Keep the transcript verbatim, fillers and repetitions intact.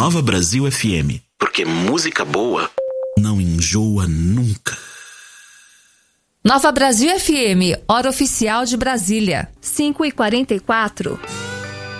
Nova Brasil F M. Porque música boa não enjoa nunca. Nova Brasil F M, hora oficial de Brasília, cinco e quarenta e quatro.